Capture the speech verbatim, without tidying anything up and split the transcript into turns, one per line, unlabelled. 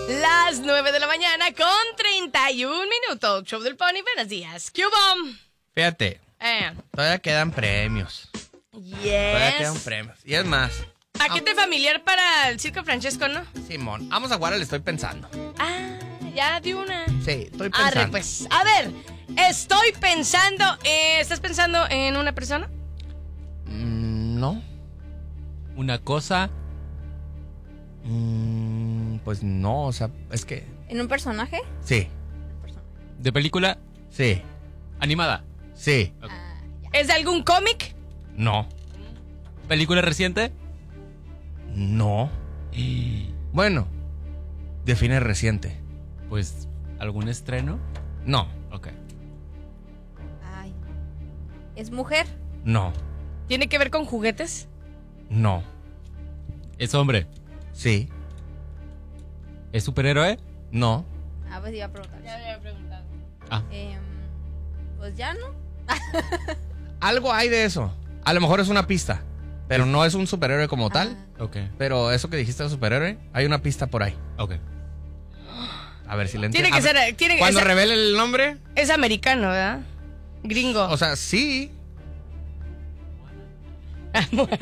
Las nueve de la mañana con treinta y un minutos. Show del Pony, buenos días. ¿Qué hubo?
Fíjate,
Eh,
todavía quedan premios. Todavía quedan
yes.
premios. Y es más,
Paquete familiar para el Circo Francesco, ¿no?
Simón, vamos a jugar al Estoy Pensando.
Ah, ya di una.
Sí, estoy pensando.
Arre, pues. A ver, estoy pensando. eh, ¿Estás pensando en una persona?
Mm, no.
Una cosa.
Mm, pues no, o sea, es que...
¿En un personaje?
Sí,
De película
sí,
animada.
sí,
Ah, ya.
¿Es de algún cómic?
no,
Película reciente.
no.
Y
Bueno, define reciente.
pues algún estreno.
No,
Ok.
Ay. ¿Es mujer?
no,
¿Tiene que ver con juguetes?
no,
Es hombre.
sí,
Es superhéroe.
no.
Ah, pues iba a preguntar.
Ya me había preguntado.
Ah.
Em, pues ya, ¿no?
Algo hay de eso. A lo mejor es una pista, pero no es un superhéroe como tal.
Ok.
Pero eso que dijiste de superhéroe, hay una pista por ahí.
Ok.
A ver si le
Tiene
entiendo.
que ser. Tiene,
Cuando
es,
revele el nombre,
es americano, ¿verdad? Gringo.
o sea, sí.